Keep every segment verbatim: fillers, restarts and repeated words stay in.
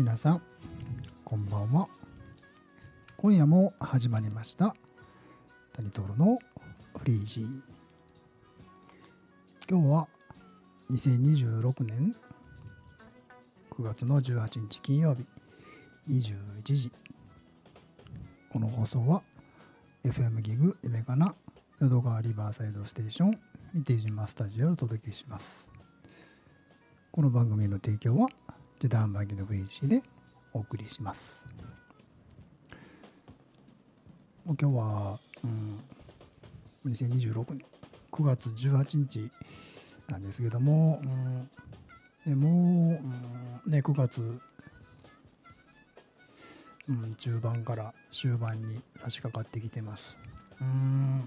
皆さんこんばんは。今夜も始まりました谷徹のフリージー。今日はにせんにじゅうろくねんくがつのじゅうはちにち金曜日にじゅういちじ。この放送は エフエム ギグ夢かな淀川リバーサイドステーション三手島スタジオをお届けします。この番組の提供は自動販売機のフリージーでお送りします。もう今日は、うん、にせんにじゅうろくねんくがつじゅうはちにちなんですけども、うん、でもう、うんね、くがつ、うん、中盤から終盤に差し掛かってきてます。うん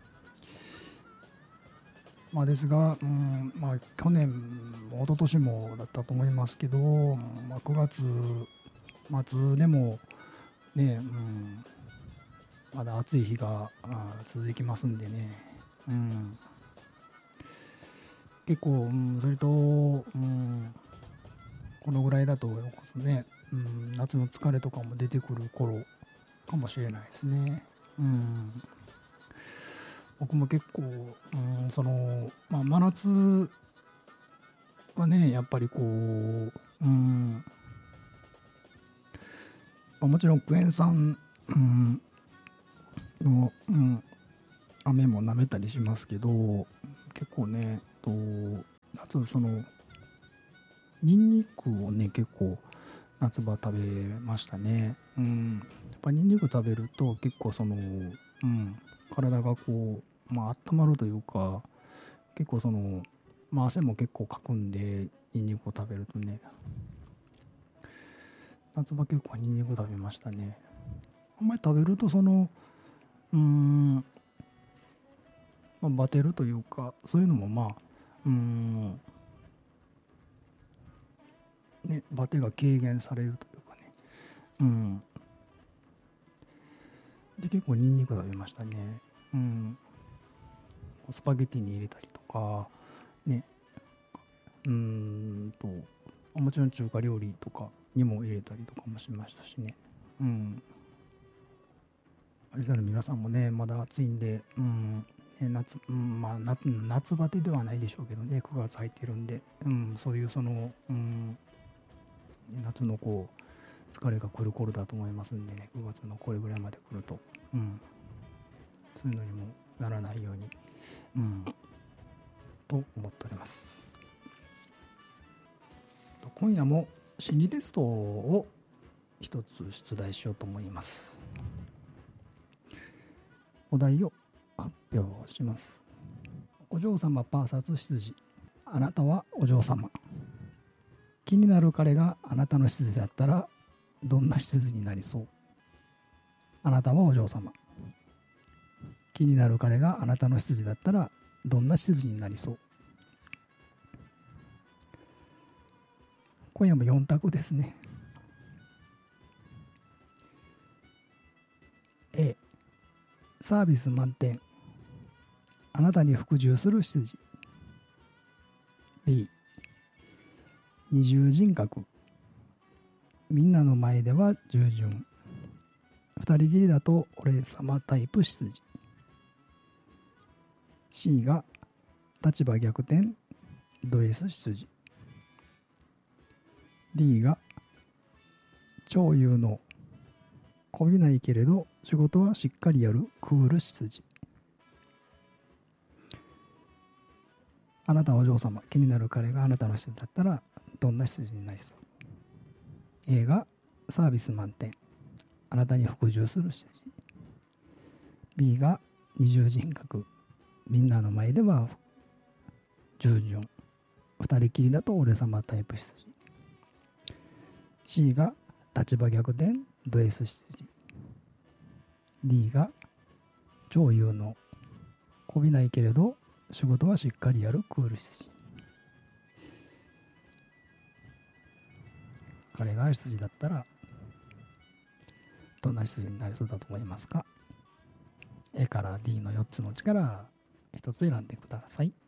まあ、ですが、うんまあ、去年も一昨年もだったと思いますけど、まあ、くがつ末でもね、うん、まだ暑い日が続きますんでね、うん、結構、うん、それと、うん、このぐらいだとね、うん、夏の疲れとかも出てくる頃かもしれないですね。うん僕も結構、うん、その、まあ、真夏はね、やっぱりこう、うん、まあ、もちろんクエン酸、うん、の、うん、雨も舐めたりしますけど、結構ね、と夏、その、ニンニクをね、結構夏場食べましたね。うん、やっぱニンニク食べると結構その、うん、体がこう、まあ、温まるというか、結構その、まあ、汗も結構かくんで、ニンニクを食べるとね、夏場結構ニンニク食べましたね。あんまり食べるとその、うーん、まあ、バテるというか、そういうのもまあ、うーん、ね、バテが軽減されるというかね、うん。で、結構ニンニク食べましたね。うん。スパゲティに入れたりとか、ね、うーんと、もちろん中華料理とかにも入れたりとかもしましたしね。うん。あれだね、皆さんもね、まだ暑いんで、うん、ね、夏、うん、まあ夏、夏バテではないでしょうけどね、くがつ入ってるんで、うん、そういうその、うん、夏のこう、疲れが来る頃だと思いますんでね、くがつのこれぐらいまで来ると、うん、そういうのにもならないように、うん、と思っております。今夜も心理テストを一つ出題しようと思います。お題を発表します。お嬢様 ブイエス 執事。あなたはお嬢様。気になる彼があなたの執事だったらどんな執事になりそう？あなたはお嬢様。気になる彼があなたの執事だったらどんな執事になりそう？今夜もよん択ですね。A、サービス満点。あなたに服従する執事。B、二重人格。みんなの前では従順。二人きりだと俺様タイプ執事。C が立場逆転ド S 執事。D が超有能こびないけれど仕事はしっかりやるクール執事。あなたはお嬢様。気になる彼があなたの執事だったらどんな執事になりそう？ A がサービス満点。あなたに服従する執事。 B が二重人格。みんなの前では従順。二人きりだと俺様タイプ執事。C が立場逆転ド S 執事。 D が超有能こびないけれど仕事はしっかりやるクール執事。彼が執事だったらどんな執事になりそうだと思いますか？ A から D のよっつのうちからひとつ選んでください。